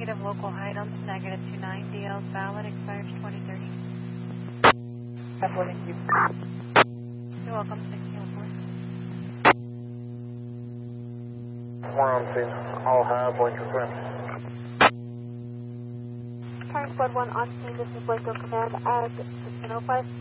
negative local height on negative 29. DL is valid, expires 2030. Thank you. You're welcome. 1604. We're on scene. All have Blank confirmed. Current Squad 1 on scene. This is Blanco Command at 1605.